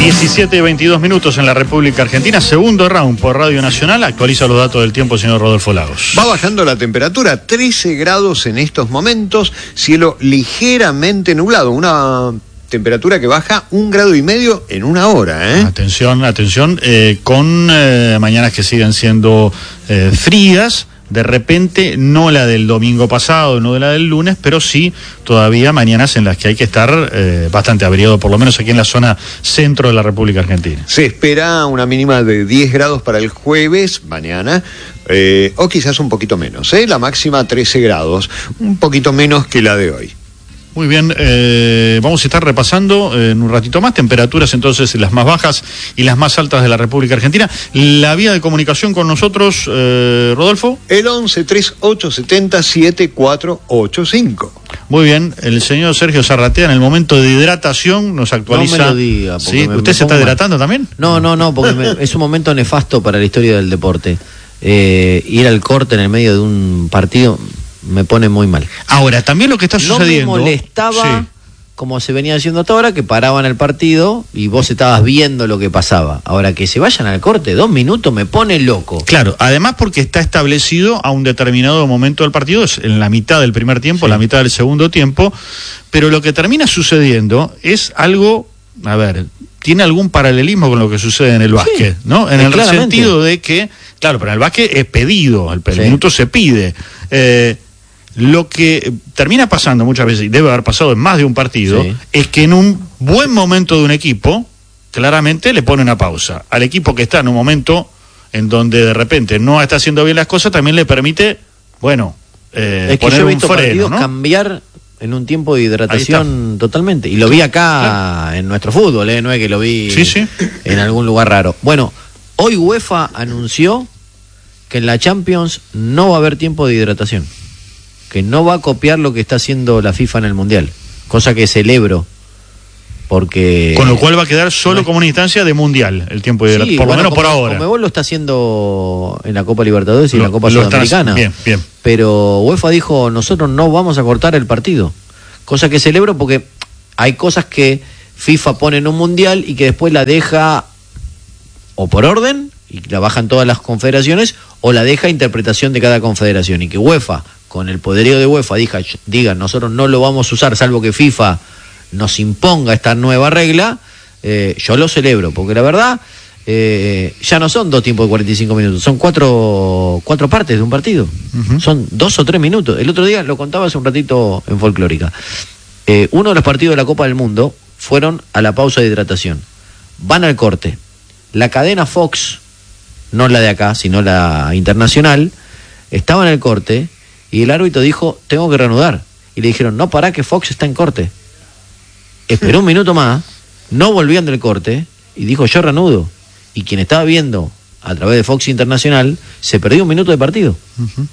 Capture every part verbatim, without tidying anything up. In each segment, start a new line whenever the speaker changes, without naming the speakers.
diecisiete y veintidós minutos en la República Argentina, segundo round por Radio Nacional. Actualiza los datos del tiempo el señor Rodolfo Lagos.
Va bajando la temperatura, trece grados en estos momentos, cielo ligeramente nublado, una temperatura que baja un grado y medio en una hora, ¿eh?
Atención, atención, eh, con eh, mañanas que siguen siendo eh, frías. De repente, no la del domingo pasado, no de la del lunes, pero sí todavía mañanas en las que hay que estar eh, bastante abrigado, por lo menos aquí en la zona centro de la República Argentina.
Se espera una mínima de diez grados para el jueves, mañana, eh, o quizás un poquito menos, ¿eh? La máxima trece grados, un poquito menos que la de hoy.
Muy bien, eh, vamos a estar repasando eh, en un ratito más temperaturas entonces las más bajas y las más altas de la República Argentina. La vía de comunicación con nosotros, eh, Rodolfo.
El once, treinta y ocho, setenta, setenta y cuatro ochenta y cinco.
Muy bien, el señor Sergio Zarratea en el momento de hidratación nos actualiza.
No me lo diga.
¿Sí?
Me,
¿Usted
me
se está
mal.
hidratando también?
No, no, no, porque me, es un momento nefasto para la historia del deporte. Eh, ir al corte en el medio de un partido me pone muy mal.
Ahora, también lo que está sucediendo...
No me molestaba,
sí,
como se venía haciendo hasta ahora, que paraban el partido y vos estabas viendo lo que pasaba. Ahora, que se vayan al corte dos minutos me pone loco.
Claro, además porque está establecido a un determinado momento del partido, es en la mitad del primer tiempo, sí, la mitad del segundo tiempo, pero lo que termina sucediendo es algo, a ver, tiene algún paralelismo con lo que sucede en el básquet, sí, ¿no? En el claramente. sentido de que, claro, pero en el básquet es pedido, el, el sí. minuto se pide. Eh, Lo que termina pasando muchas veces, y debe haber pasado en más de un partido, sí, es que en un buen momento de un equipo, claramente le pone una pausa. Al equipo que está en un momento en donde de repente no está haciendo bien las cosas, también le permite, bueno, eh,
es que
poner
yo he
un
visto
freno, ¿no?
Cambiar en un tiempo de hidratación totalmente. Y lo vi acá, claro, en nuestro fútbol, ¿eh? No es que lo vi
sí, sí.
en algún lugar raro. Bueno, hoy UEFA anunció que en la Champions no va a haber tiempo de hidratación, que no va a copiar lo que está haciendo la FIFA en el Mundial, cosa que celebro, porque...
Con lo cual va a quedar solo no, como una instancia de Mundial, el tiempo de hidratación, sí, por bueno, lo menos
como,
por ahora.
Conmebol lo está haciendo en la Copa Libertadores y
lo,
en la Copa Sudamericana.
Bien, bien.
Pero UEFA dijo, nosotros no vamos a cortar el partido, cosa que celebro porque hay cosas que FIFA pone en un Mundial y que después la deja o por orden, y la bajan todas las confederaciones, o la deja a interpretación de cada confederación, y que UEFA, con el poderío de UEFA, diga, diga nosotros no lo vamos a usar salvo que FIFA nos imponga esta nueva regla, eh, yo lo celebro, porque la verdad eh, ya no son dos tiempos de cuarenta y cinco minutos, son cuatro, cuatro partes de un partido, uh-huh. Son dos o tres minutos. El otro día lo contaba hace un ratito en Folclórica, eh, uno de los partidos de la Copa del Mundo fueron a la pausa de hidratación, van al corte, la cadena Fox, no la de acá sino la internacional, estaba en el corte y el árbitro dijo, tengo que reanudar. Y le dijeron, no, pará, que Fox está en corte. Esperó un minuto más, no volvían del corte, y dijo, yo reanudo. Y quien estaba viendo a través de Fox Internacional, se perdió un minuto de partido.
Uh-huh.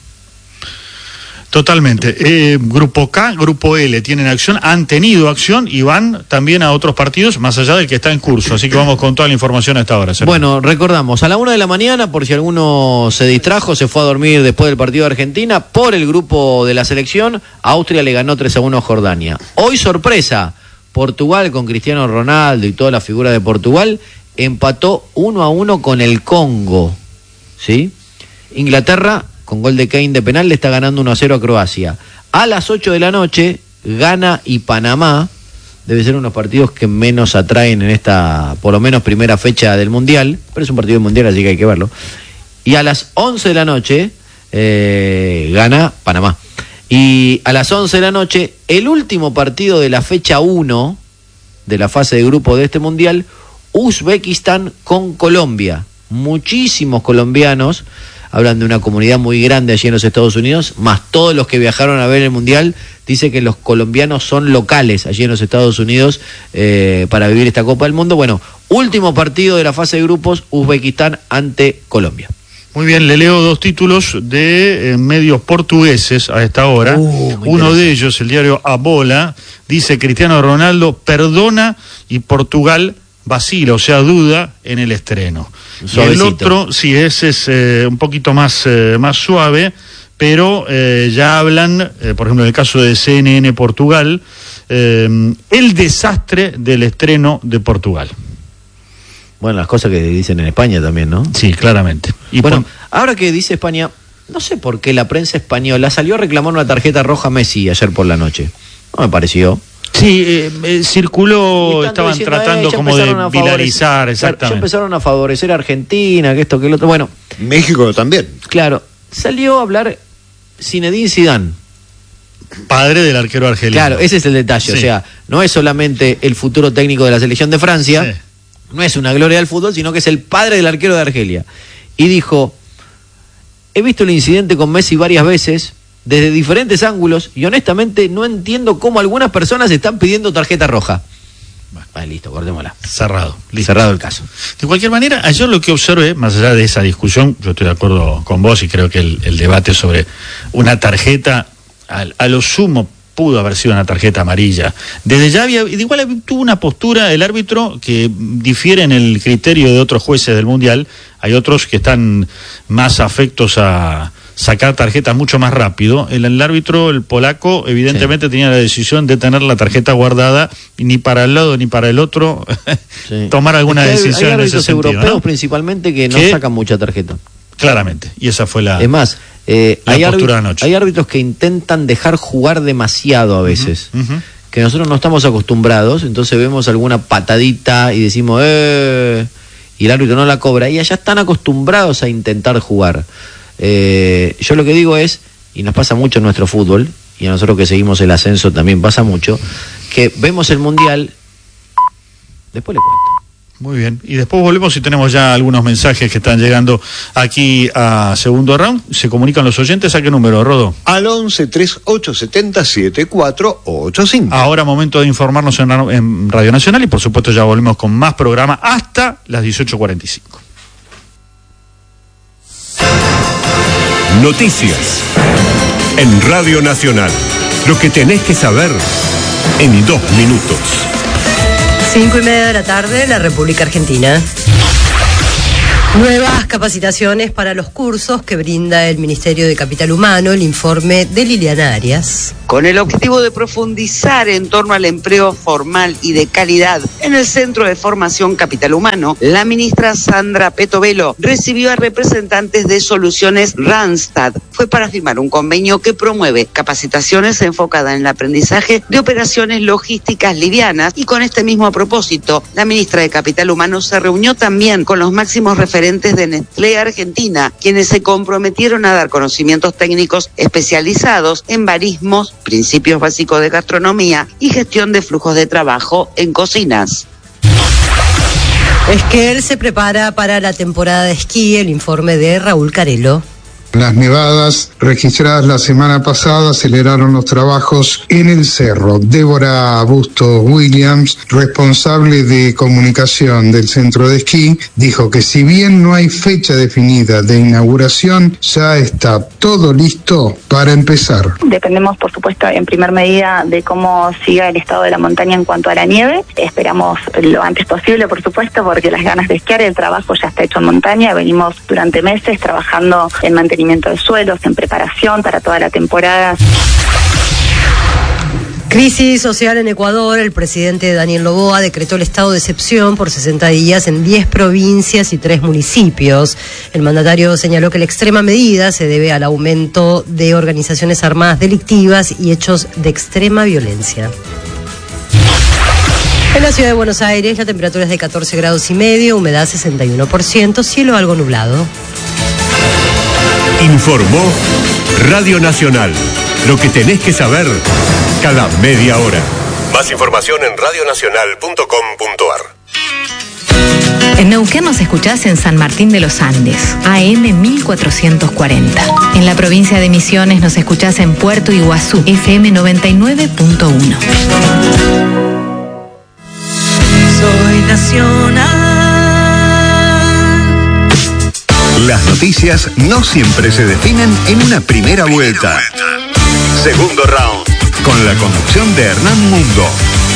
Totalmente. Eh, Grupo K, Grupo L tienen acción, han tenido acción y van también a otros partidos, más allá del que está en curso. Así que vamos con toda la información a esta hora. ¿Cierto?
Bueno, recordamos, a la una de la mañana, por si alguno se distrajo, se fue a dormir después del partido de Argentina, por el grupo de la selección, Austria le ganó tres a uno a Jordania. Hoy, sorpresa, Portugal con Cristiano Ronaldo y toda la figura de Portugal, empató uno a uno con el Congo, ¿sí? Inglaterra, con gol de Kane de penal, le está ganando uno a cero a Croacia. A las ocho de la noche, Ghana y Panamá, debe ser unos partidos que menos atraen en esta, por lo menos, primera fecha del Mundial, pero es un partido mundial, así que hay que verlo. Y a las once de la noche, eh, gana Panamá. Y a las once de la noche, el último partido de la fecha uno, de la fase de grupo de este Mundial, Uzbekistán con Colombia. Muchísimos colombianos, hablan de una comunidad muy grande allí en los Estados Unidos, más todos los que viajaron a ver el Mundial, dice que los colombianos son locales allí en los Estados Unidos eh, para vivir esta Copa del Mundo. Bueno, último partido de la fase de grupos, Uzbekistán ante Colombia.
Muy bien, le leo dos títulos de eh, medios portugueses a esta hora. Uh, Uno de ellos, el diario A Bola, dice Cristiano Ronaldo perdona y Portugal vacila, o sea, duda en el estreno. Y el otro, sí, ese es eh, un poquito más, eh, más suave, pero eh, ya hablan, eh, por ejemplo, en el caso de C N N Portugal, eh, el desastre del estreno de Portugal.
Bueno, las cosas que dicen en España también, ¿no?
Sí, claramente.
Y bueno, pon... ahora que dice España, no sé por qué la prensa española salió a reclamar una tarjeta roja a Messi ayer por la noche. No me pareció.
Sí, eh, eh, circuló, estaban diciendo, tratando eh, como de viralizar, exactamente.
Claro, ya empezaron a favorecer a Argentina, que esto, que el otro. Bueno.
México también.
Claro, salió a hablar Zinedine Zidane.
Padre del arquero argelino.
Claro, ese es el detalle. Sí. O sea, no es solamente el futuro técnico de la selección de Francia, sí. No es una gloria del fútbol, sino que es el padre del arquero de Argelia. Y dijo, he visto el incidente con Messi varias veces, desde diferentes ángulos, y honestamente no entiendo cómo algunas personas están pidiendo tarjeta roja. Bueno, ah, listo, cortémosla.
Cerrado.
Listo. Cerrado el caso.
De cualquier manera, ayer lo que observé, más allá de esa discusión, yo estoy de acuerdo con vos y creo que el, el debate sobre una tarjeta, a, a lo sumo, pudo haber sido una tarjeta amarilla. Desde ya había, igual tuvo una postura el árbitro que difiere en el criterio de otros jueces del Mundial. Hay otros que están más afectos a sacar tarjetas mucho más rápido. El, el árbitro, el polaco, evidentemente sí. tenía la decisión de tener la tarjeta guardada y ni para el lado ni para el otro sí. tomar alguna es que hay, decisión hay en ese sentido.
Europeos
¿no?
principalmente que no
¿Qué?
sacan mucha tarjeta.
Claramente, y esa fue la.
Es más, eh,
la
hay,
postura
árbitros,
de anoche.
hay árbitros que intentan dejar jugar demasiado a veces,
uh-huh, uh-huh.
que nosotros no estamos acostumbrados, entonces vemos alguna patadita y decimos, eh, y el árbitro no la cobra, y allá están acostumbrados a intentar jugar. Eh, yo lo que digo es, y nos pasa mucho en nuestro fútbol, y a nosotros que seguimos el ascenso también pasa mucho, que vemos el Mundial, después le cuento.
Muy bien, y después volvemos y tenemos ya algunos mensajes que están llegando aquí a Segundo Round. ¿Se comunican los oyentes? ¿A qué número, Rodo?
Al once, treinta y ocho, setenta, setenta y cuatro, ochenta y cinco.
Ahora momento de informarnos en, en Radio Nacional y por supuesto ya volvemos con más programa hasta las dieciocho cuarenta y cinco.
Noticias en Radio Nacional. Lo que tenés que saber en dos minutos.
Cinco y media de la tarde, la República Argentina. Nuevas capacitaciones para los cursos que brinda el Ministerio de Capital Humano, el informe de Liliana Arias.
Con el objetivo de profundizar en torno al empleo formal y de calidad en el Centro de Formación Capital Humano, la ministra Sandra Petovelo recibió a representantes de Soluciones Randstad. Fue para firmar un convenio que promueve capacitaciones enfocadas en el aprendizaje de operaciones logísticas livianas, y con este mismo propósito, la ministra de Capital Humano se reunió también con los máximos referentes de Nestlé Argentina, quienes se comprometieron a dar conocimientos técnicos especializados en barismos, principios básicos de gastronomía y gestión de flujos de trabajo en cocinas.
Esquel se prepara para la temporada de esquí, el informe de Raúl Carelo.
Las nevadas registradas la semana pasada aceleraron los trabajos en el cerro. Débora Bustos Williams, responsable de comunicación del centro de esquí, dijo que si bien no hay fecha definida de inauguración, ya está todo listo para empezar.
Dependemos, por supuesto, en primer medida de cómo siga el estado de la montaña en cuanto a la nieve. Esperamos lo antes posible, por supuesto, porque las ganas de esquiar, el trabajo ya está hecho en montaña. Venimos durante meses trabajando en mantenimiento de suelos, en preparación para toda la temporada.
Crisis social en Ecuador. El presidente Daniel Noboa decretó el estado de excepción por sesenta días en diez provincias y tres municipios. El mandatario señaló que la extrema medida se debe al aumento de organizaciones armadas delictivas y hechos de extrema violencia. En la ciudad de Buenos Aires la temperatura es de catorce grados y medio, humedad sesenta y uno por ciento, cielo algo nublado.
Informó Radio Nacional. Lo que tenés que saber cada media hora. Más información en radionacional punto com punto ar.
En Neuquén nos escuchás en San Martín de los Andes, A M mil cuatrocientos cuarenta. En la provincia de Misiones nos escuchás en Puerto Iguazú, F M noventa y nueve punto uno.
Soy nacional.
Las noticias no siempre se definen en una primera vuelta. Segundo round, con la conducción de Hernán Mundo.